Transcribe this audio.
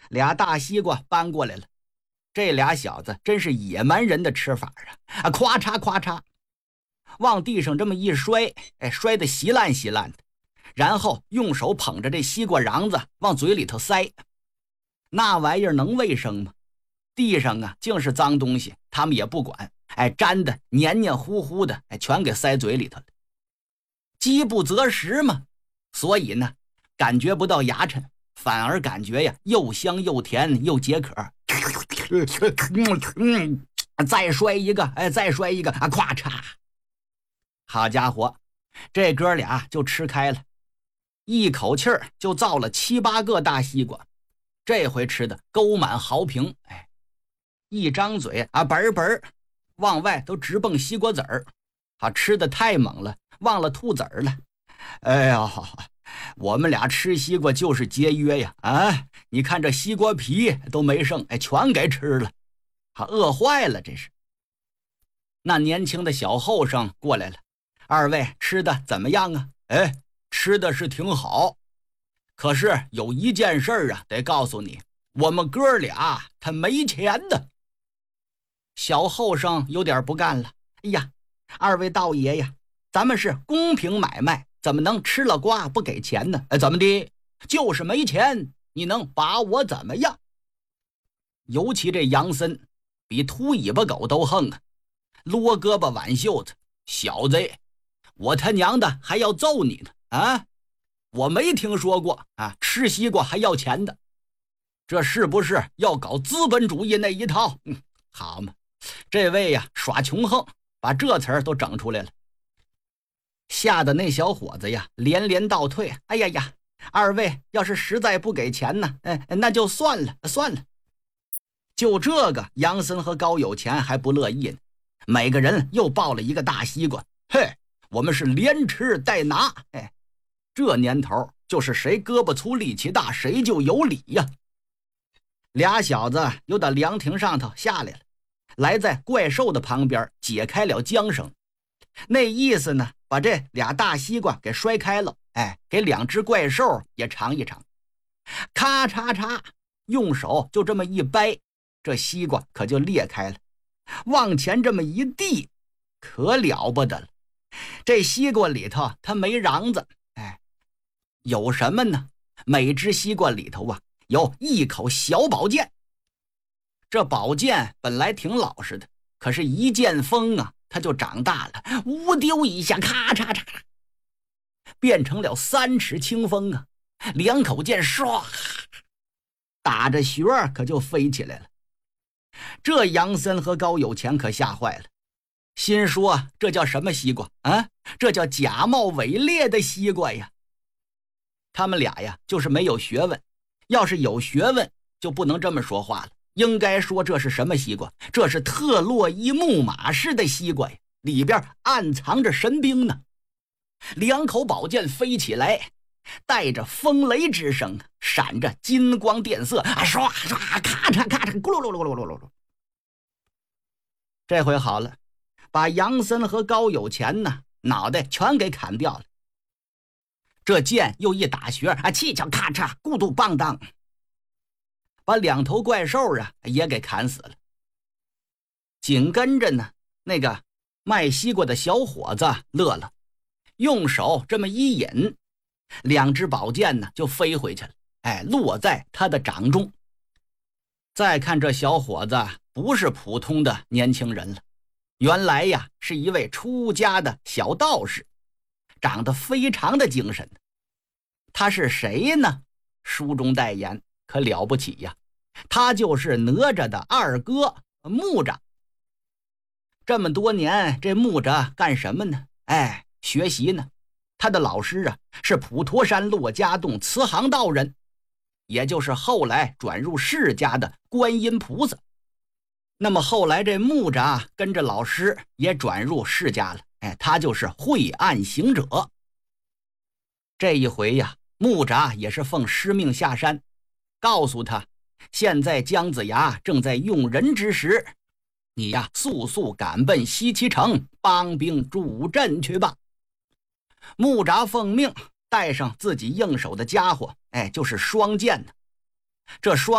俩大西瓜搬过来了。这俩小子真是野蛮人的吃法啊！咵嚓咵嚓，往地上这么一摔，摔得稀烂稀烂的，然后用手捧着这西瓜瓤子往嘴里头塞。那玩意儿能卫生吗？地上啊竟是脏东西，他们也不管，粘得黏黏糊糊的，全给塞嘴里头了。饥不择食嘛，所以呢，感觉不到牙碜，反而感觉呀又香又甜又解渴。再摔一个，再摔一个啊！咵嚓！好家伙，这哥俩就吃开了，一口气儿就造了7、8个大西瓜，这回吃的沟满壕平，一张嘴啊，嘣嘣，往外都直蹦西瓜籽儿，吃的太猛了，忘了吐籽儿了。哎呀，我们俩吃西瓜就是节约呀！你看这西瓜皮都没剩，全给吃了，饿坏了这是。那年轻的小后生过来了，二位吃的怎么样啊？吃的是挺好，可是有一件事啊，得告诉你，我们哥俩他没钱的。小后生有点不干了，哎呀，二位道爷呀，咱们是公平买卖，怎么能吃了瓜不给钱呢？怎么的？就是没钱，你能把我怎么样？尤其这杨森比秃尾巴狗都横啊，撸胳膊挽袖子，小子，我他娘的还要揍你呢啊！我没听说过啊，吃西瓜还要钱的，这是不是要搞资本主义那一套？好嘛，这位呀耍穷横，把这词儿都整出来了，吓得那小伙子呀连连倒退。哎呀呀，二位要是实在不给钱呢，那就算了算了。就这个杨森和高有钱还不乐意呢，每个人又抱了一个大西瓜。嘿，我们是连吃带拿，这年头就是谁胳膊粗力气大谁就有理呀。俩小子又到凉亭上头下来了，来在怪兽的旁边解开了缰绳，那意思呢，把这俩大西瓜给摔开了，给两只怪兽也尝一尝。咔嚓嚓，用手就这么一掰，这西瓜可就裂开了，往前这么一递，可了不得了。这西瓜里头它没瓤子，有什么呢？每只西瓜里头啊有一口小宝剑。这宝剑本来挺老实的，可是一剑锋啊，它就长大了，呜丢一下，咔嚓嚓，变成了3尺清风啊！两口剑唰，打着旋儿可就飞起来了。这杨森和高有钱可吓坏了，心说这叫什么西瓜啊？这叫假冒伪劣的西瓜呀！他们俩呀就是没有学问，要是有学问就不能这么说话了，应该说这是什么西瓜？这是特洛伊木马式的西瓜呀，里边暗藏着神兵呢。两口宝剑飞起来，带着风雷之声，闪着金光电色，唰唰咔嚓咔嚓，咕噜噜噜噜噜噜噜。这回好了，把杨森和高有钱呢脑袋全给砍掉了。这剑又一打旋啊，气巧咔嚓，咕嘟棒当，把两头怪兽啊也给砍死了。紧跟着呢，那个卖西瓜的小伙子乐了，用手这么一引，两只宝剑呢就飞回去了，落在他的掌中。再看这小伙子不是普通的年轻人了，原来呀是一位出家的小道士，长得非常的精神。他是谁呢？书中代言，可了不起呀，他就是哪吒的二哥木吒。这么多年，这木吒干什么呢？学习呢。他的老师啊是普陀山珞珈洞慈航道人，也就是后来转入释迦的观音菩萨。那么后来这木吒跟着老师也转入释迦了，他就是晦暗行者。这一回呀，木吒也是奉师命下山，告诉他，现在姜子牙正在用人之时，你呀速速赶奔西岐城，帮兵助阵去吧。木吒奉命带上自己应手的家伙，就是双剑呢。这双